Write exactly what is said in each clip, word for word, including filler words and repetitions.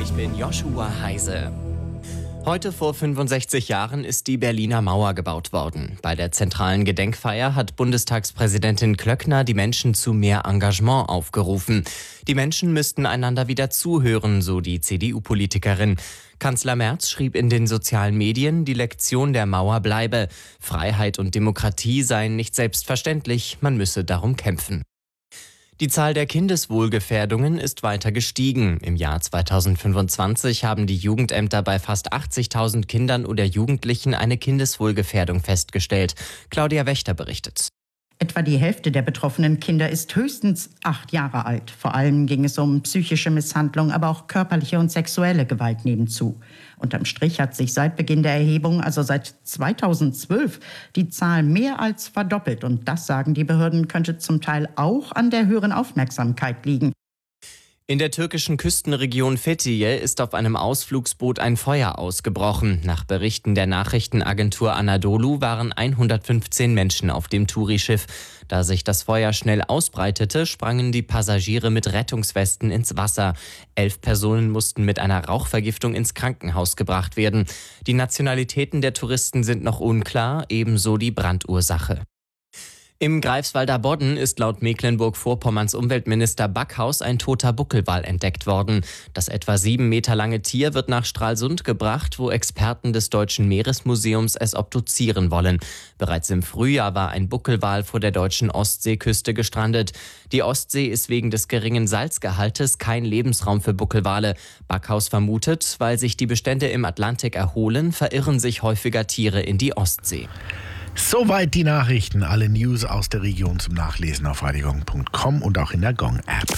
Ich bin Joshua Heise. Heute vor fünfundsechzig Jahren ist die Berliner Mauer gebaut worden. Bei der zentralen Gedenkfeier hat Bundestagspräsidentin Klöckner die Menschen zu mehr Engagement aufgerufen. Die Menschen müssten einander wieder zuhören, so die C D U-Politikerin. Kanzler Merz schrieb in den sozialen Medien, die Lektion der Mauer bleibe. Freiheit und Demokratie seien nicht selbstverständlich, man müsse darum kämpfen. Die Zahl der Kindeswohlgefährdungen ist weiter gestiegen. Im Jahr zweitausendfünfundzwanzig haben die Jugendämter bei fast achtzigtausend Kindern oder Jugendlichen eine Kindeswohlgefährdung festgestellt. Claudia Wächter berichtet. Etwa die Hälfte der betroffenen Kinder ist höchstens acht Jahre alt. Vor allem ging es um psychische Misshandlung, aber auch körperliche und sexuelle Gewalt nebenzu. Unterm Strich hat sich seit Beginn der Erhebung, also seit zweitausendzwölf, die Zahl mehr als verdoppelt. Und das, sagen die Behörden, könnte zum Teil auch an der höheren Aufmerksamkeit liegen. In der türkischen Küstenregion Fethiye ist auf einem Ausflugsboot ein Feuer ausgebrochen. Nach Berichten der Nachrichtenagentur Anadolu waren hundertfünfzehn Menschen auf dem Tourischiff. Da sich das Feuer schnell ausbreitete, sprangen die Passagiere mit Rettungswesten ins Wasser. Elf Personen mussten mit einer Rauchvergiftung ins Krankenhaus gebracht werden. Die Nationalitäten der Touristen sind noch unklar, ebenso die Brandursache. Im Greifswalder Bodden ist laut Mecklenburg-Vorpommerns Umweltminister Backhaus ein toter Buckelwal entdeckt worden. Das etwa sieben Meter lange Tier wird nach Stralsund gebracht, wo Experten des Deutschen Meeresmuseums es obduzieren wollen. Bereits im Frühjahr war ein Buckelwal vor der deutschen Ostseeküste gestrandet. Die Ostsee ist wegen des geringen Salzgehaltes kein Lebensraum für Buckelwale. Backhaus vermutet, weil sich die Bestände im Atlantik erholen, verirren sich häufiger Tiere in die Ostsee. Soweit die Nachrichten. Alle News aus der Region zum Nachlesen auf radio gong punkt com und auch in der Gong-App.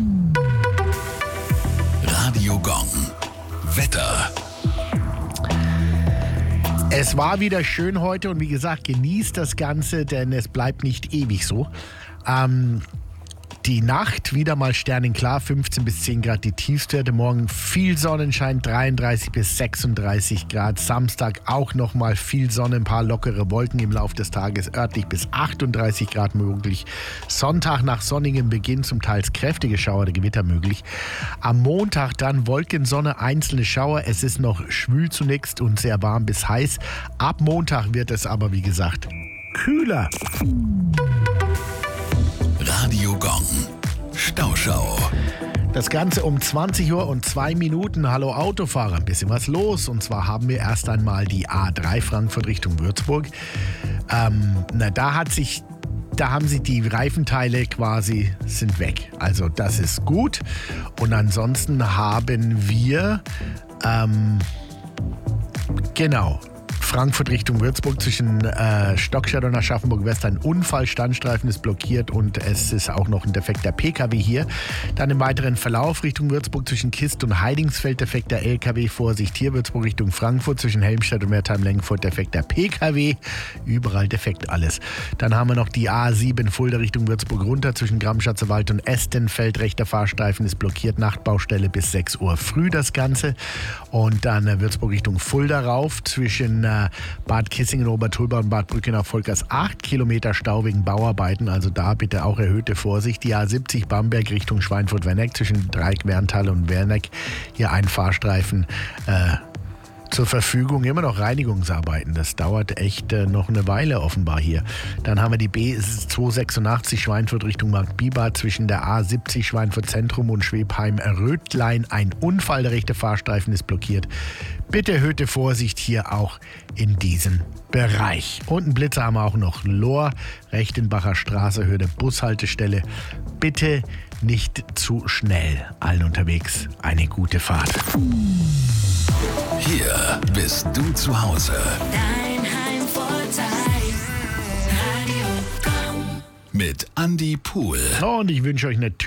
Radio Gong. Wetter. Es war wieder schön heute und wie gesagt, genießt das Ganze, denn es bleibt nicht ewig so. Ähm, Die Nacht wieder mal sternenklar, fünfzehn bis zehn Grad die Tiefstwerte. Morgen viel Sonnenschein, dreiunddreißig bis sechsunddreißig Grad. Samstag auch nochmal viel Sonne, ein paar lockere Wolken im Laufe des Tages, örtlich bis achtunddreißig Grad möglich. Sonntag nach sonnigem Beginn zum teils kräftige Schauer oder Gewitter möglich. Am Montag dann Wolken, Sonne, einzelne Schauer. Es ist noch schwül zunächst und sehr warm bis heiß. Ab Montag wird es aber, wie gesagt, kühler. Radio Gong. Stauschau. Das Ganze um zwanzig Uhr und zwei Minuten. Hallo Autofahrer, ein bisschen was los. Und zwar haben wir erst einmal die A drei Frankfurt Richtung Würzburg. Ähm, na, da hat sich, da haben sie die Reifenteile quasi, sind weg. Also das ist gut. Und ansonsten haben wir, ähm, genau, Frankfurt Richtung Würzburg zwischen äh, Stockstadt und Aschaffenburg-West ein Unfall, Standstreifen ist blockiert und es ist auch noch ein defekter P K W hier. Dann im weiteren Verlauf Richtung Würzburg zwischen Kist und Heidingsfeld defekter L K W, Vorsicht hier, Würzburg Richtung Frankfurt zwischen Helmstedt und Wertheim-Lengfurt defekter P K W, überall defekt alles. Dann haben wir noch die A sieben Fulda Richtung Würzburg runter zwischen Gramschatzer-Wald und Estenfeld, rechter Fahrstreifen ist blockiert, Nachtbaustelle bis sechs Uhr früh das Ganze. Und dann äh, Würzburg Richtung Fulda rauf zwischen äh, Bad Kissingen, Obertulba und Bad Brücke nach Volkers acht Kilometer Stau wegen Bauarbeiten, also da bitte auch erhöhte Vorsicht. Die A siebzig Bamberg Richtung Schweinfurt-Werneck zwischen Dreieck-Werntal und Werneck, hier ein Fahrstreifen äh, zur Verfügung, immer noch Reinigungsarbeiten. Das dauert echt äh, noch eine Weile offenbar hier. Dann haben wir die B zweihundertsechsundachtzig Schweinfurt Richtung Marktbibad zwischen der A siebzig Schweinfurt Zentrum und Schwebheim-Rötlein. Ein Unfall, der rechte Fahrstreifen ist blockiert. Bitte erhöhte Vorsicht hier auch in diesem Bereich. Und einen Blitzer haben wir auch noch. Lohr, Rechtenbacher Straße, Höhe der Bushaltestelle. Bitte nicht zu schnell. Allen unterwegs eine gute Fahrt. Hier bist du zu Hause. Dein Heimvorteil. Radio Gong. Mit Andi Pohl. Und ich wünsche euch natürlich